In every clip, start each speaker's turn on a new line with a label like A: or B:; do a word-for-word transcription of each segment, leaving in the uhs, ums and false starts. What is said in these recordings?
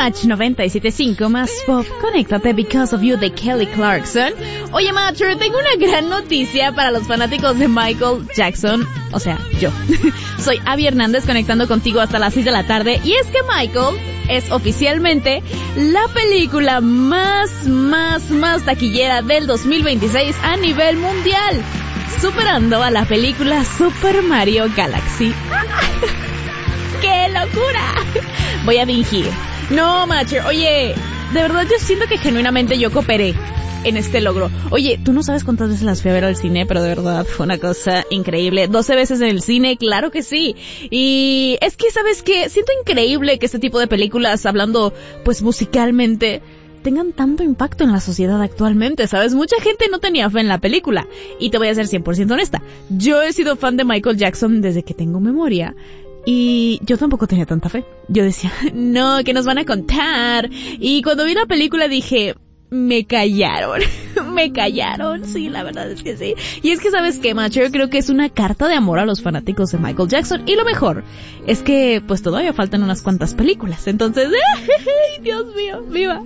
A: Match noventa y siete punto cinco más pop, conéctate Because of You de Kelly Clarkson. Oye, Matcher, tengo una gran noticia para los fanáticos de Michael Jackson, o sea, yo. Soy Abby Hernández conectando contigo hasta las seis de la tarde, y es que Michael es oficialmente la película más, más, más taquillera del dos mil veintiséis a nivel mundial, superando a la película Super Mario Galaxy. ¡Qué locura! Voy a fingir. No, Matcher, oye, de verdad yo siento que genuinamente yo cooperé en este logro. Oye, tú no sabes cuántas veces las fui a ver al cine, pero de verdad fue una cosa increíble. doce veces en el cine, claro que sí. Y es que, ¿sabes qué? Siento increíble que este tipo de películas, hablando pues musicalmente, tengan tanto impacto en la sociedad actualmente, ¿sabes? Mucha gente no tenía fe en la película. Y te voy a ser cien por ciento honesta. Yo he sido fan de Michael Jackson desde que tengo memoria. Y yo tampoco tenía tanta fe. Yo decía, no, ¿qué nos van a contar? Y cuando vi la película dije, me callaron. Me callaron, sí, la verdad es que sí. Y es que, ¿sabes qué, macho? Yo creo que es una carta de amor a los fanáticos de Michael Jackson. Y lo mejor es que, pues, todavía faltan unas cuantas películas. Entonces, ¡ay, Dios mío! ¡Viva!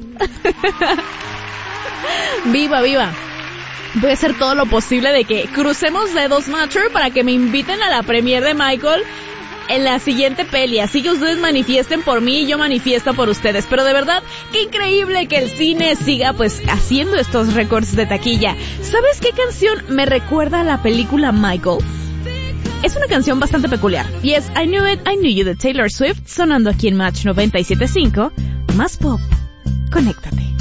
A: ¡Viva, viva! Voy a hacer todo lo posible de que crucemos dedos, macho, para que me inviten a la premiere de Michael en la siguiente peli. Así que ustedes manifiesten por mí y yo manifiesto por ustedes. Pero de verdad, qué increíble que el cine siga pues haciendo estos récords de taquilla. ¿Sabes qué canción me recuerda a la película Michael? Es una canción bastante peculiar, y es I Knew It, I Knew You de Taylor Swift, sonando aquí en Match noventa y siete punto cinco. Más pop. Conéctate.